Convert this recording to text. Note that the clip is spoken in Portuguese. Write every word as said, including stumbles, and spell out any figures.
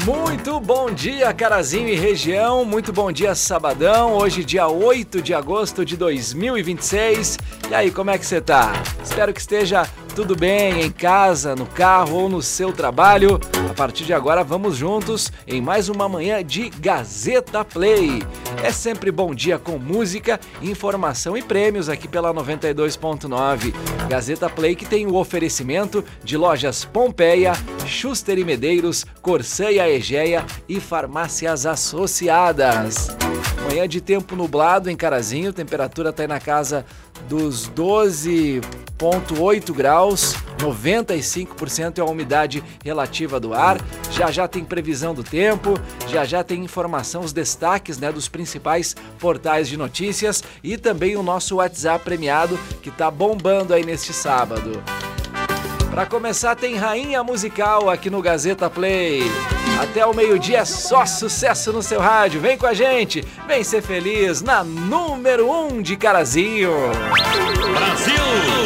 Muito bom dia, Carazinho e região, muito bom dia, sabadão, hoje dia oito de agosto de dois mil e vinte e seis. E aí, como é que você tá? Espero que esteja tudo bem em casa, no carro ou no seu trabalho. A partir de agora vamos juntos em mais uma manhã de Gazeta Play. É sempre bom dia com música, informação e prêmios aqui pela noventa e dois ponto nove. Gazeta Play que tem o oferecimento de lojas Pompeia, Schuster e Medeiros, Corsã e Aegea e farmácias associadas. Manhã de tempo nublado em Carazinho, temperatura está aí na casa dos doze vírgula oito graus, noventa e cinco por cento é a umidade relativa do ar. Já já tem previsão do tempo, já já tem informação, os destaques, né, dos principais portais de notícias e também o nosso WhatsApp premiado que tá bombando aí neste sábado. Para começar, tem Rainha Musical aqui no Gazeta Play. Até o meio-dia é só sucesso no seu rádio. Vem com a gente, vem ser feliz na número um de Carazinho. Brasil!